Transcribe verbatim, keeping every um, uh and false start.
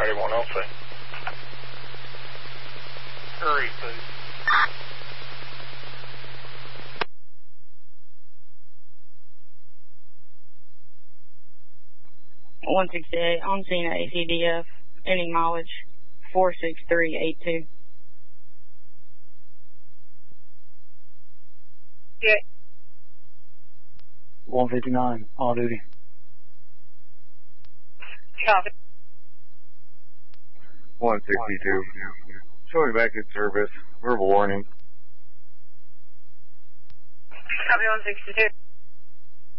Priority one Alpha. Hurry, please. one sixty-eight, on scene at A C D F, ending mileage four six three eight two. Yeah. one fifty-nine, on duty. Copy. one sixty-two. Showing back in service. Verbal warning. Copy one sixty-two.